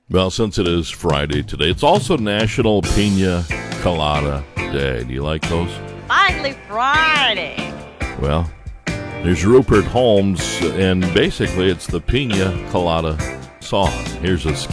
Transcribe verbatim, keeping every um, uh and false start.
Well, since it is Friday today, it's also National Pina Colada Day. Do you like those? Finally Friday. Well, there's Rupert Holmes, and basically it's the Pina Colada song. Here's a skit.